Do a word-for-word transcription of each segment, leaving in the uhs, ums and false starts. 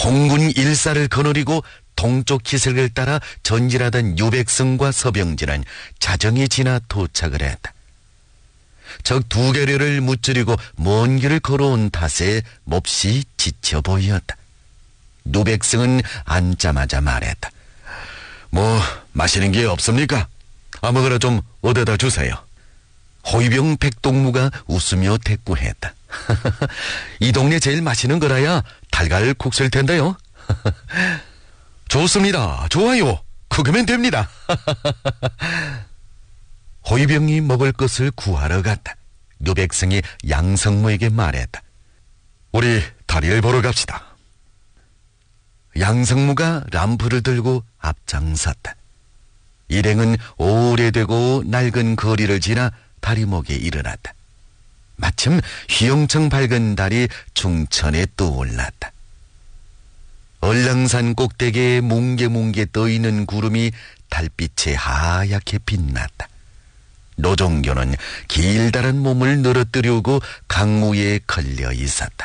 홍군 일사를 거느리고 동쪽 기슭을 따라 전진하던 유백성과 서병진은 자정이 지나 도착을 했다. 적 두 개류를 무찌르고 먼 길을 걸어온 탓에 몹시 지쳐 보였다. 유백성은 앉자마자 말했다. 뭐 마시는 게 없습니까? 아무거나 좀 얻어다 주세요. 호위병 백동무가 웃으며 대꾸했다. 이 동네 제일 맛있는 거라야 달걀 국수일 텐데요. 좋습니다. 좋아요. 그거면 됩니다. 호위병이 먹을 것을 구하러 갔다. 유백성이 양성무에게 말했다. 우리 다리를 보러 갑시다. 양성무가 람프를 들고 앞장섰다. 일행은 오래되고 낡은 거리를 지나 다리목에 일어났다. 마침 휘영청 밝은 달이 중천에 떠올랐다. 얼랑산 꼭대기에 뭉게뭉게 떠있는 구름이 달빛에 하얗게 빛났다. 노종교는 길다란 몸을 늘어뜨리고 강무에 걸려 있었다.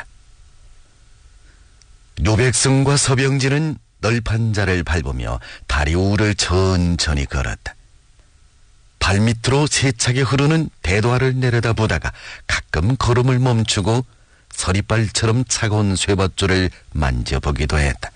유백성과 서병진은 널판 자를 밟으며 다리 위를 천천히 걸었다. 발밑으로 세차게 흐르는 대도화를 내려다보다가 가끔 걸음을 멈추고 서리발처럼 차가운 쇠밧줄을 만져보기도 했다.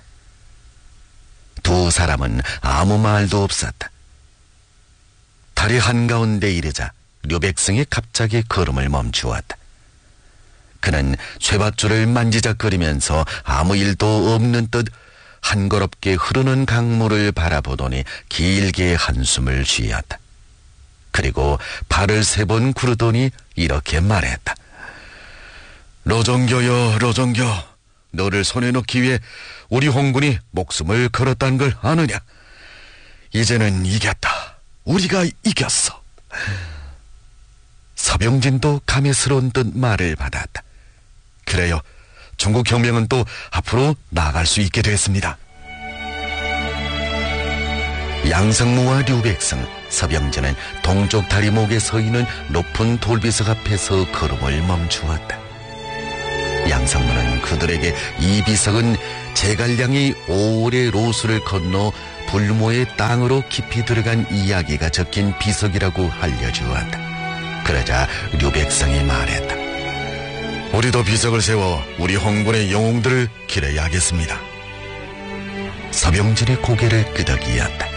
두 사람은 아무 말도 없었다. 다리 한가운데 이르자 유백성이 갑자기 걸음을 멈추었다. 그는 쇠밧줄을 만지작거리면서 아무 일도 없는 듯 한거롭게 흐르는 강물을 바라보더니 길게 한숨을 쉬었다. 그리고 발을 세 번 구르더니 이렇게 말했다. 로정교여 로정교, 너를 손에 넣기 위해 우리 홍군이 목숨을 걸었다는 걸 아느냐? 이제는 이겼다. 우리가 이겼어. 서병진도 감회스러운 듯 말을 받았다. 그래요. 중국 혁명은 또 앞으로 나아갈 수 있게 됐습니다. 양성무와 류백성, 서병진은 동쪽 다리목에 서 있는 높은 돌비석 앞에서 걸음을 멈추었다. 양성무는 그들에게 이 비석은 제갈량이 오래 로수를 건너 불모의 땅으로 깊이 들어간 이야기가 적힌 비석이라고 알려주었다. 그러자 류백성이 말했다. 우리도 비석을 세워 우리 홍군의 영웅들을 기려야 하겠습니다. 서병진의 고개를 끄덕이었다.